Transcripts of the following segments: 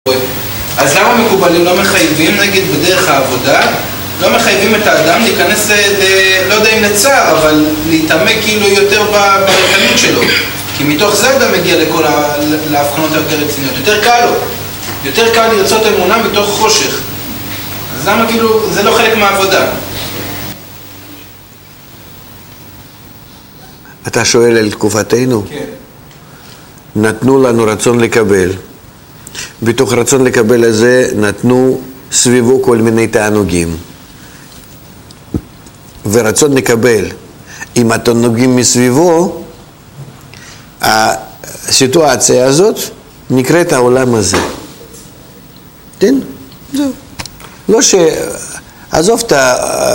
אז למה מקובלים לא מחייבים, נגיד בדרך העבודה, לא מחייבים את האדם להיכנס, לא יודע אם לצער, אבל להתעמק כאילו יותר ברקנות שלו? כי מתוך זה גם מגיע להבחנות היותר רציניות. יותר קל לרצות אמונה מתוך חושך. אז למה כאילו זה לא חלק מהעבודה? אתה שואל על תקופתנו? כן. נתנו לנו רצון לקבל. בתוך רצון לקבל הזה נתנו סביבו כל מיני תענוגים. ורצון לקבל עם התענוגים מסביבו, הסיטואציה הזאת נקראת העולם הזה. כן? זהו. לא ש... עזוב את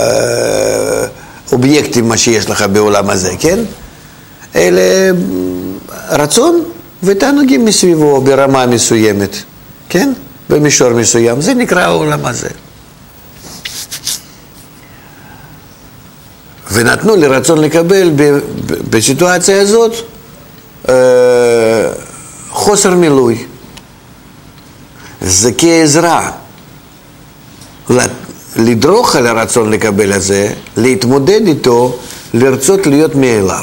האובייקטים מה שיש לך בעולם הזה, כן? אלה רצון ותענוגים מסביבו ברמה מסוימת, כן? במישור מסוים. זה נקרא העולם הזה. ונתנו לי רצון לקבל בסיטואציה הזאת חוסר מילוי. זה כעזרה לדרוך על הרצון לקבל הזה, להתמודד איתו, לרצות להיות מאליו.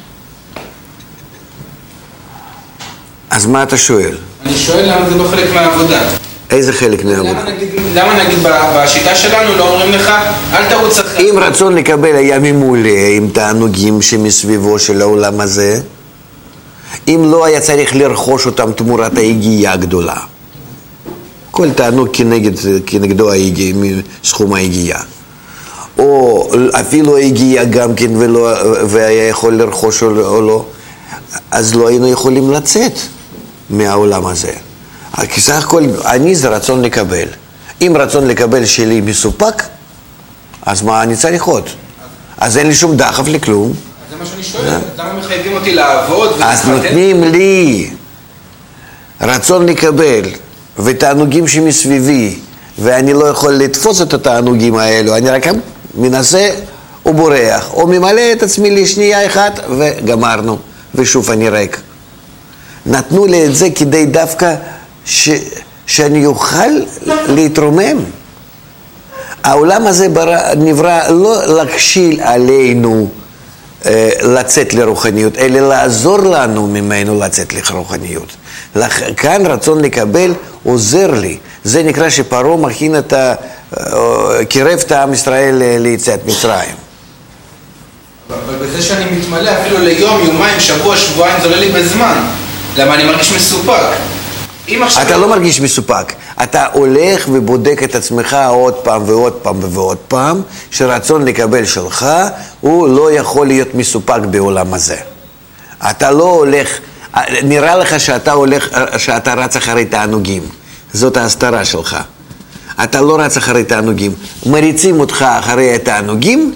אז מה אתה שואל? אני שואל למה זה לא חלק מהעבודה. איזה חלק מהעבודה? למה נגיד בשיטה שלנו לא אומרים לך, אל תרוץ אחרי? אם רצון לקבל היה ממולא עם תענוגים שמסביבו של העולם הזה, אם לא היה צריך לרכוש אותם תמורת ההגיעה הגדולה. כל תענוג כנגדו סכום ההגיעה. או אפילו ההגיעה גם כן והיה יכול לרכוש או לא, אז לא היינו יכולים לצאת מהעולם הזה. כי סך הכל אני זה רצון לקבל. אם רצון לקבל שלי מסופק, אז מה אני צריך עוד? אז אין לי שום דחף לכלום. זה מה שאני שואל, למה מחייבים אותי לעבוד? אז נותנים לי רצון לקבל ותענוגים שמסביבי, ואני לא יכול לתפוס את התענוגים האלו, אני רק מנסה ובורח, או ממלא את עצמי לשנייה אחת וגמרנו, ושוב אני ריק. נתנו לי את זה כדי דווקא שאני אוכל להתרומם. העולם הזה נברא לא להכשיל עלינו לצאת לרוחניות, אלא לעזור לנו ממנו לצאת לרוחניות. כאן רצון לקבל עוזר לי. זה נקרא שפרעה מכין קירב את עם ישראל ליציאת מצרים. אבל בזה שאני מתמלא אפילו ליום, יומיים, שבוע, שבועיים, זה עולה לי בזמן. למה אני מרגיש מסופק? אתה לא מרגיש מסופק. אתה הולך ובודק את עצמך עוד פעם ועוד פעם ועוד פעם, שרצון לקבל שלך הוא לא יכול להיות מסופק בעולם הזה. אתה לא הולך, נראה לך שאתה רץ אחרי תענוגים. זאת ההסתרה שלך. אתה לא רץ אחרי תענוגים. מריצים אותך אחרי התענוגים,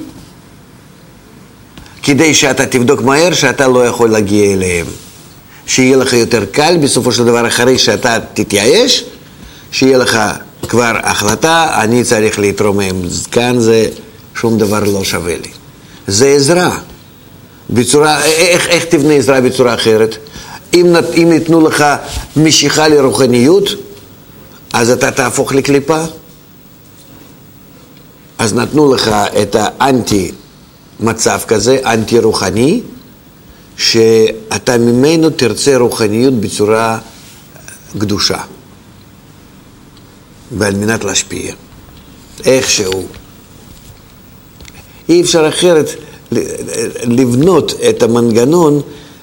כדי שאתה תבדוק מהר שאתה לא יכול להגיע אליהם. שיהיה לך יותר קל בסופו של דבר אחרי שאתה תתייאש, שיהיה לך כבר החלטה, אני צריך להתרומם. כאן זה שום דבר לא שווה לי. זה עזרה. בצורה, איך תבנה עזרה בצורה אחרת? אם ייתנו לך משיכה לרוחניות, אז אתה תהפוך לקליפה. אז נתנו לך את האנטי מצב כזה, אנטי רוחני, שאתה ממנו תרצה רוחניות בצורה קדושה. ועל מנת להשפיע. איכשהו. אי אפשר אחרת לבנות את המנגנון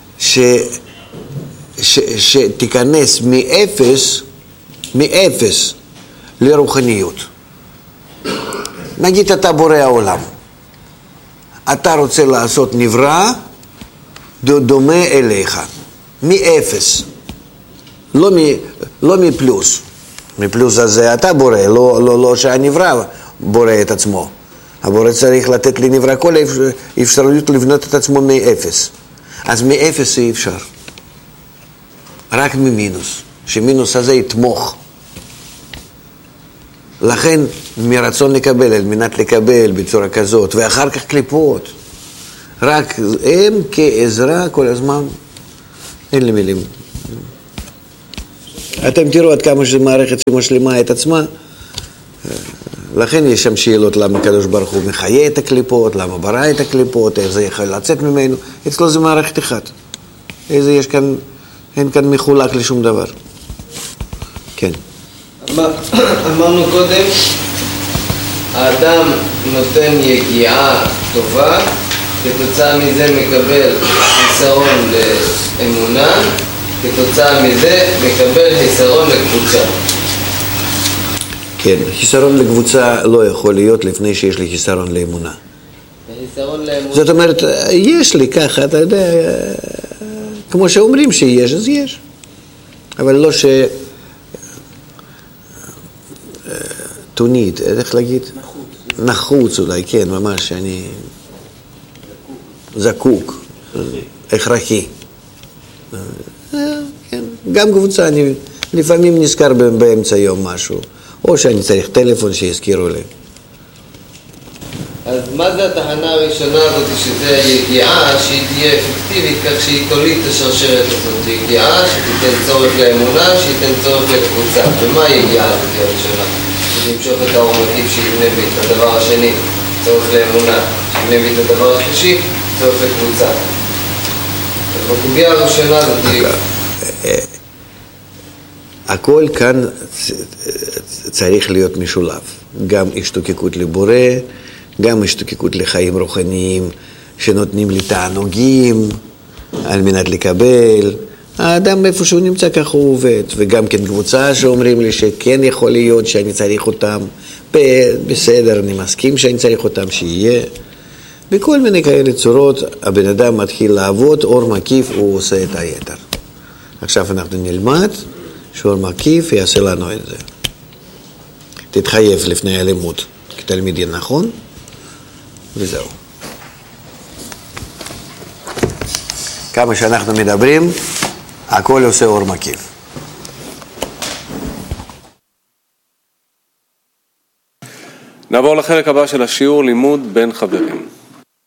שתיכנס מאפס לרוחניות. נגיד אתה בורא העולם. אתה רוצה לעשות נברא דומה אליך. מאפס. לא מפלוס. מפלוס הזה אתה בורא, לא שהנברא בורא את עצמו. הבורא צריך לתת לנברא כל אפשרות לבנות את עצמו מאפס. אז מאפס אי אפשר. רק ממינוס. שמינוס הזה יתמוך. לכן מרצון לקבל, על מנת לקבל בצורה כזאת, ואחר כך קליפות. רק הם כעזרה כל הזמן. אין לי מילים. אתם תראו עד כמה שמערכת שמשלימה את עצמה. לכן יש שם שאלות למה הקדוש ברוך הוא מחיה את הקליפות, למה ברא את הקליפות, איך זה יכול לצאת ממנו. אצלו זה מערכת אחת. איזה יש כאן, אין כאן מחולק לשום דבר. כן. אמרנו קודם, האדם נותן יגיעה טובה, כתוצאה מזה מקבל חיסרון לאמונה, כתוצאה מזה מקבל חיסרון לקבוצה. כן, חיסרון לקבוצה לא יכול להיות לפני שיש לי חיסרון לאמונה. חיסרון לאמונה. זאת אומרת, יש לי ככה, אתה יודע, כמו שאומרים שיש, אז יש. אבל לא ש... תונית, איך להגיד? נחוץ אולי, כן, ממש, אני... זקוק. הכרחי. כן, גם קבוצה, אני לפעמים נזכר באמצע יום משהו. או שאני צריך טלפון שיזכירו לי. אז מה זה התחנה הראשונה הזאת, שזה יגיעה שהיא תהיה אפקטיבית, כך שהיא תוליד את השרשרת הזאת? יגיעה שתיתן צורך לאמונה, שתיתן צורך לקבוצה. ומה היגיעה הזאת הראשונה? שתמשוך את האור מקיף שיבנה בי את הדבר השני, צורך לאמונה, שיבנה בי את הדבר השלישי, צורך לקבוצה. אז בקובייה הראשונה הזאת... הכל כאן צריך להיות משולב. גם השתוקקות לבורא, גם השתוקקות לחיים רוחניים שנותנים לי תענוגים על מנת לקבל. האדם איפה שהוא נמצא ככה הוא עובד. וגם כן קבוצה שאומרים לי שכן יכול להיות שאני צריך אותם. בסדר, אני מסכים שאני צריך אותם שיהיה. בכל מיני כאלה צורות הבן אדם מתחיל לעבוד, אור מקיף הוא עושה את היתר. עכשיו אנחנו נלמד שאור מקיף יעשה לנו את זה. תתחייב לפני הלימוד כתלמידים, נכון? וזהו. כמה שאנחנו מדברים, הכל עושה אור מקיף. נעבור לחלק הבא של השיעור, לימוד בין חברים.